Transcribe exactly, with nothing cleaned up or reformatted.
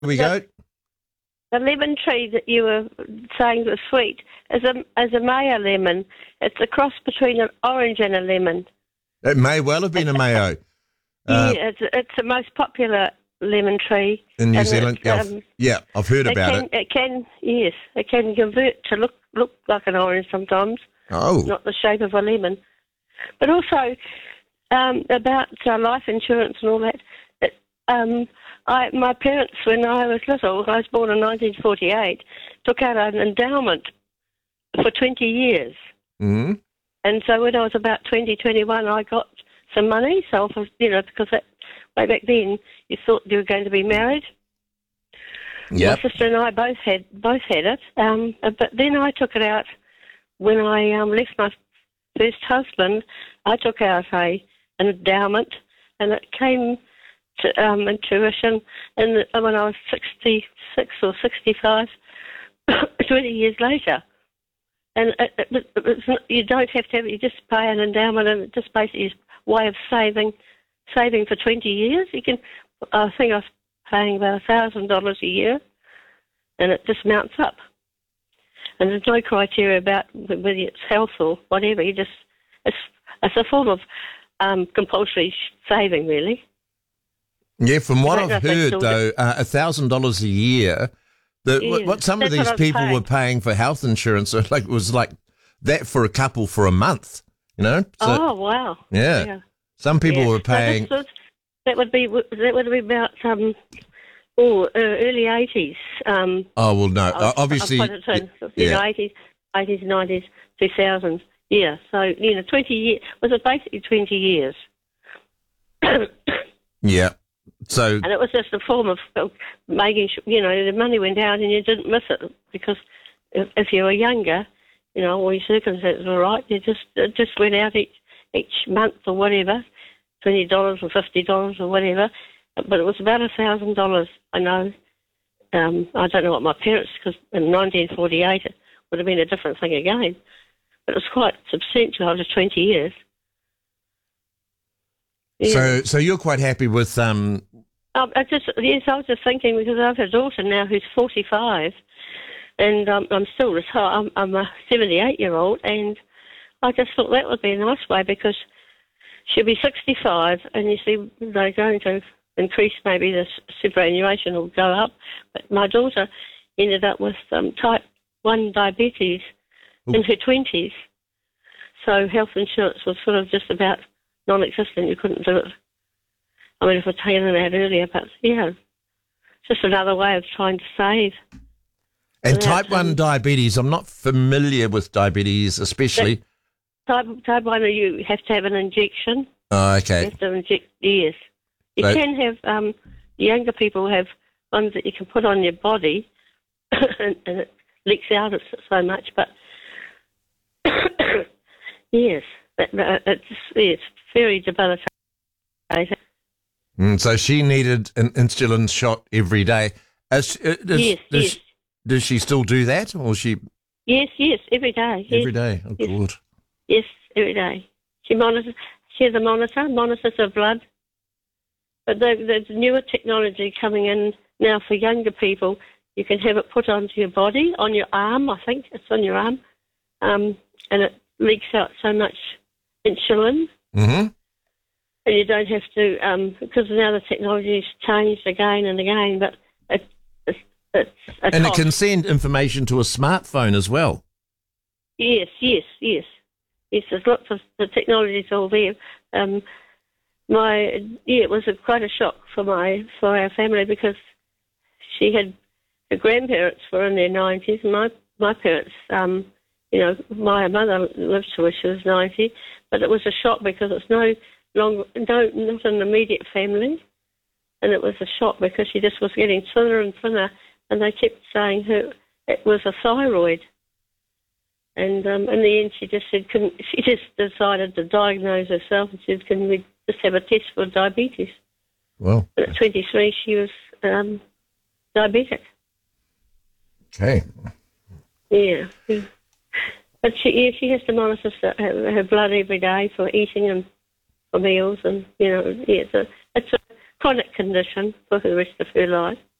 we go. The lemon tree that you were saying was sweet is a, is a Mayo lemon. It's a cross between an orange and a lemon. It may well have been a Mayo. Uh, yeah, it's, it's the most popular lemon tree. In New Zealand? Yeah, I've, um, yeah, I've heard it about can, it. It can, yes, it can convert to look look like an orange sometimes. Oh. Not the shape of a lemon. But also, um, about uh, life insurance and all that, it, um, I, my parents, when I was little, I was born in nineteen forty-eight, took out an endowment for twenty years. Mm-hmm. And so when I was about twenty, twenty-one, I got some money, so, I was, you know, because that, way back then, you thought you were going to be married. Yep. My sister and I both had both had it, um, but then I took it out when I um, left my first husband. I took out a an endowment, and it came to um, intuition. And when I was sixty-six or sixty-five, twenty years later, and it, it, it's not, you don't have to have it. You just pay an endowment, and it just basically is a way of saving, saving for twenty years. You can, I think I was paying about a thousand dollars a year, and it just mounts up. And there's no criteria about whether it's health or whatever. You just it's it's a form of um, compulsory saving, really. Yeah, from what I've heard though, uh, a thousand dollars a year. The, yeah, what, what some of these people paying. were paying for health insurance, like it was like that for a couple for a month. You know? So, oh wow! Yeah. yeah. Some people yeah. were paying. So was, that would be that would be about um, oh, uh, early eighties. Um, oh well, no, I'll, obviously, I'll put it in, yeah, you know, eighties, eighties, nineties, two thousands. Yeah, so you know, twenty years was it basically twenty years. Yeah. So and it was just a form of making sure, you know, the money went out and you didn't miss it, because if, if you were younger, you know, all your circumstances were right, you just it just went out each each month or whatever, twenty dollars or fifty dollars or whatever. But it was about a thousand dollars. I know. Um, I don't know what my parents, because in nineteen forty-eight it would have been a different thing again. But it was quite substantial over twenty years. Yeah. So, so you're quite happy with um. Um, I just yes, I was just thinking, because I have a daughter now who's forty-five, and um, I'm still retired. I'm, I'm a seventy-eight-year-old, and I just thought that would be a nice way, because she'll be sixty-five, and you see they're going to increase, maybe the superannuation will go up. But my daughter ended up with um, type one diabetes Ooh. in her twenties, so health insurance was sort of just about non-existent. You couldn't do it. I mean, if I'd taken it out earlier, but yeah, just another way of trying to save. And type one diabetes, I'm not familiar with diabetes, especially. Type, type one, you have to have an injection. Oh, okay. You have to inject, yes. You so, can have, um, younger people have ones that you can put on your body, and, and it leaks out so much, but yes, it's, it's very debilitating. Mm, so she needed an insulin shot every day. Is, is, yes, does, yes. Does she still do that, or she? Yes, yes, every day. Yes. Every day. Oh, yes. good. Yes, every day. She monitors. She has a monitor, monitors her blood. But there's newer technology coming in now for younger people. You can have it put onto your body, on your arm. I think it's on your arm, um, and it leaks out so much insulin. Mm-hmm. And you don't have to, um, because now the technology's changed again and again, but it, it's, it's a And cost. it can send information to a smartphone as well. Yes, yes, yes. Yes, there's lots of, the technology's all there. Um, my, yeah, it was a, quite a shock for my, for our family, because she had, her grandparents were in their nineties, and my, my parents, um, you know, my mother lived till she was ninety, but it was a shock because it's no, Long, no, not an immediate family, and it was a shock because she just was getting thinner and thinner, and they kept saying her it was a thyroid, and um, in the end she just said, couldn't, she just decided to diagnose herself and said, can we just have a test for diabetes? Well, and at twenty-three she was um, diabetic. Okay. Yeah, yeah. But she, yeah, she has to monitor her, her blood every day for eating and for meals, and, you know, yeah, it's a, it's a chronic condition for the rest of her life.